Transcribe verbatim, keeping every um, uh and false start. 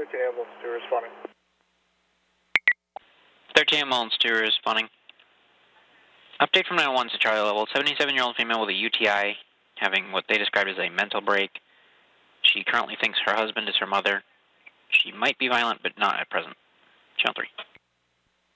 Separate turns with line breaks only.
thirteen ambulance two responding.
thirteen ambulance two responding. Update from nine one one to Charlie level. seventy-seven-year-old female with a U T I having what they described as a mental break. She currently thinks her husband is her mother. She might be violent, but not at present. Channel three.